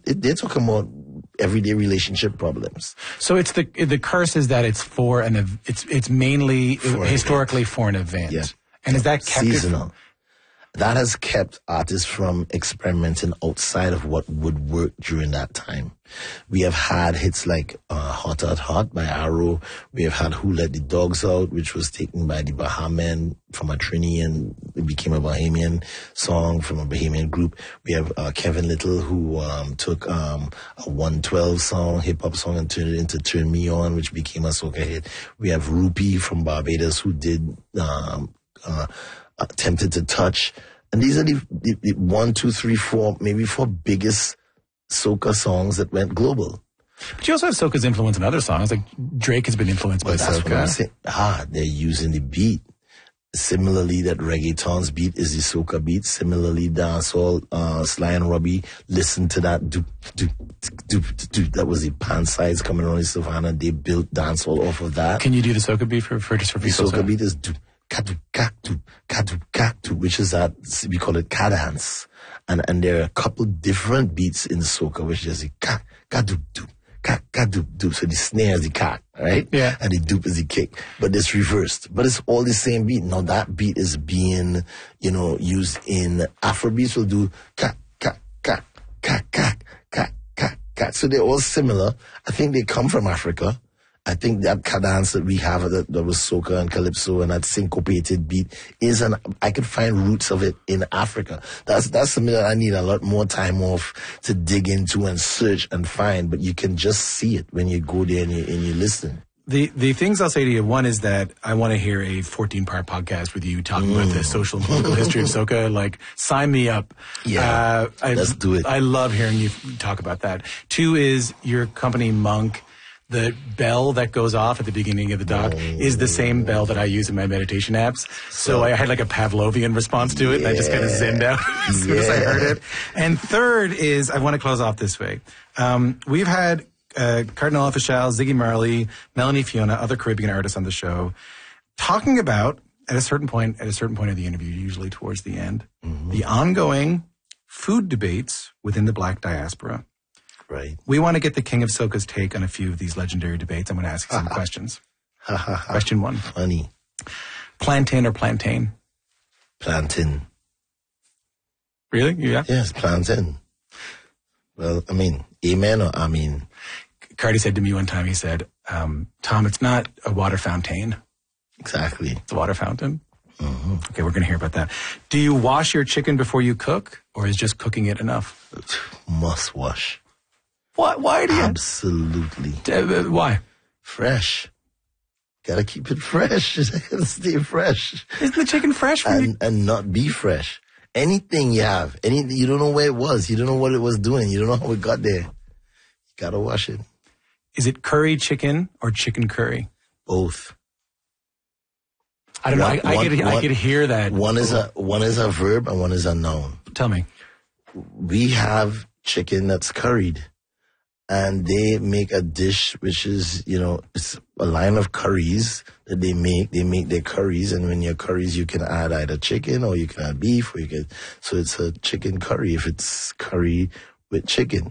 they're talking about everyday relationship problems. So it's the curse is that it's for it's mainly historically for an event. Yeah. And is that kept seasonal? That has kept artists from experimenting outside of what would work during that time. We have had hits like Hot Hot Hot by Arrow. We have had Who Let the Dogs Out, which was taken by the Bahamen from a Trini, and it became a Bahamian song from a Bahamian group. We have Kevin Little, who took a 112 song, hip-hop song, and turned it into Turn Me On, which became a soca hit. We have Rupee from Barbados, who did Tempted to Touch. And these are the 1, 2, 3, 4, maybe 4 biggest soca songs that went global. But you also have soca's influence in other songs. Like Drake has been influenced by that's soca. What I'm saying. They're using the beat. Similarly, that reggaeton's beat is the soca beat. Similarly, dancehall, Sly and Robbie, listen to that. Doop, doop, doop, doop, doop. That was the pan sides coming around in Savannah. They built dancehall off of that. Can you do the soca beat for just for people? The soca beat is doop. Kadu katu, kadu katu, which is that we call it cadence, and there are a couple different beats in soca, which is the kadu doop, kadu doop. So the snare is the ka, right? Yeah. And the doop is the kick, but it's reversed. But it's all the same beat. Now that beat is being, used in Afrobeats. Will do ka ka ka ka ka ka ka ka. So they're all similar. I think they come from Africa. I think that cadence that we have that was soca and calypso and that syncopated beat I could find roots of it in Africa. That's something that I need a lot more time off to dig into and search and find, but you can just see it when you go there and you listen. The things I'll say to you, one is that I want to hear a 14-part podcast with you talking about the social and political history of soca. Like, sign me up. Yeah, let's do it. I love hearing you talk about that. 2 is your company, Monk. The bell that goes off at the beginning of the doc is the same bell that I use in my meditation apps. So I had like a Pavlovian response to it, and I just kind of zenned out as soon as I heard it. And 3rd is, I want to close off this way. We've had Cardinal Official, Ziggy Marley, Melanie Fiona, other Caribbean artists on the show, talking about, at a certain point of the interview, usually towards the end, the ongoing food debates within the Black diaspora. Right. We want to get the King of Soca's take on a few of these legendary debates. I'm going to ask you some questions. Question 1. Funny. Plantain or plantain? Plantain. Really? Yeah? Yes, plantain. Well, I mean, amen or I mean. Cardi said to me one time, he said, Tom, it's not a water fountain. Exactly. It's a water fountain? Mm-hmm. Okay, we're going to hear about that. Do you wash your chicken before you cook, or is just cooking it enough? Must wash. Why do you? Absolutely. Why? Fresh. Gotta keep it fresh. Gotta stay fresh. Isn't the chicken fresh for you? And not be fresh. Anything you have, you don't know where it was. You don't know what it was doing. You don't know how it got there. You gotta wash it. Is it curry chicken or chicken curry? Both. I don't know. I could hear that. One is a verb and one is a noun. Tell me. We have chicken that's curried. And they make a dish which is, it's a line of curries that they make. They make their curries, and when your curries, you can add either chicken or you can add beef, so it's a chicken curry if it's curry with chicken,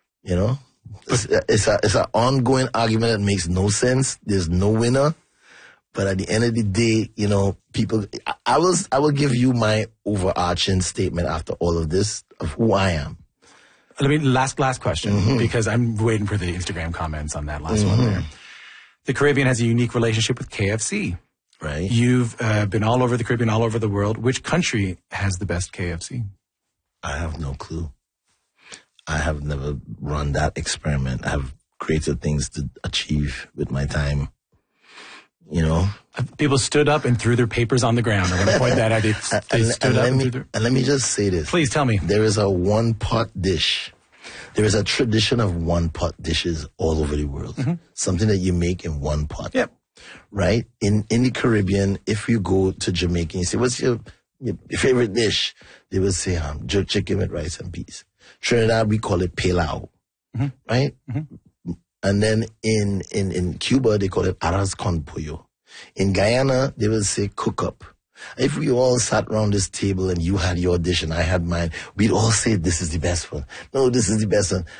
It's an ongoing argument that makes no sense. There's no winner. But at the end of the day, people, I will give you my overarching statement after all of this of who I am. Let me, last question, because I'm waiting for the Instagram comments on that last one there. The Caribbean has a unique relationship with KFC. Right. You've been all over the Caribbean, all over the world. Which country has the best KFC? I have no clue. I have never run that experiment. I have created things to achieve with my time. People stood up and threw their papers on the ground. I want to point that out. They stood up and threw their... And let me just say this. Please tell me. There is a one-pot dish. There is a tradition of one-pot dishes all over the world. Something that you make in one pot. Yep. Right? In the Caribbean, if you go to Jamaica and you say, what's your favorite dish? They will say, jerk chicken with rice and peas. Trinidad, we call it pilau. Right? And then in Cuba, they call it arroz con pollo. In Guyana, they will say cook up. If we all sat around this table and you had your dish and I had mine, we'd all say this is the best one. No, this is the best one.